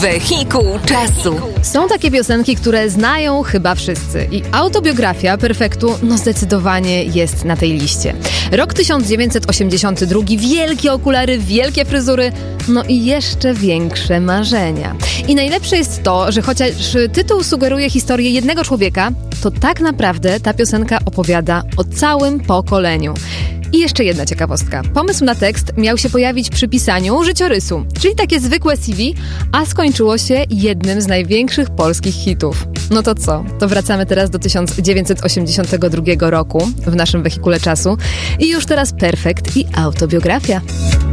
Wehikuł czasu. Są takie piosenki, które znają chyba wszyscy i autobiografia Perfektu zdecydowanie jest na tej liście. Rok 1982, wielkie okulary, wielkie fryzury, i jeszcze większe marzenia. I najlepsze jest to, że chociaż tytuł sugeruje historię jednego człowieka, to tak naprawdę ta piosenka opowiada o całym pokoleniu. I jeszcze jedna ciekawostka. Pomysł na tekst miał się pojawić przy pisaniu życiorysu, czyli takie zwykłe CV, a skończyło się jednym z największych polskich hitów. No to co? To wracamy teraz do 1982 roku w naszym wehikule czasu i już teraz Perfekt i autobiografia.